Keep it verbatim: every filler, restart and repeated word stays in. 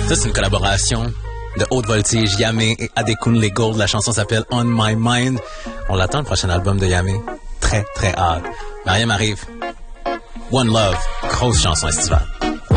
Ça, c'est une collaboration de haute voltige, Yamé et Adekunle Gold. La chanson s'appelle On My Mind. On l'attend, le prochain album de Yamé. Très, très hâte. Mariam arrive. One Love, grosse chanson estivale.